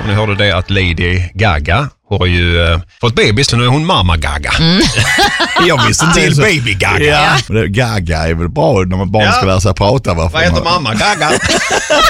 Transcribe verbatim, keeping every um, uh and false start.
Och ni hörde det att Lady Gaga har ju uh, fått bebis, så nu är hon Mama Gaga. Mm. Jag visste inte till Baby Gaga. Ja. Gaga är väl bra när man barn ja. ska lära sig prata. Vad heter man... Mamma Gaga?